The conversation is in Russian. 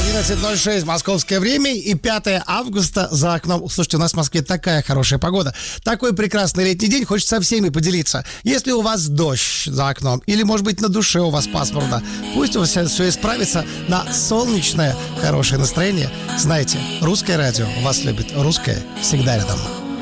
11:06 московское время и 5 августа за окном. Слушайте, у нас в Москве такая хорошая погода. Такой прекрасный летний день, хочется со всеми поделиться. Если у вас дождь за окном или, может быть, на душе у вас пасмурно, пусть у вас все исправится на солнечное хорошее настроение. Знаете, русское радио вас любит, русское всегда рядом.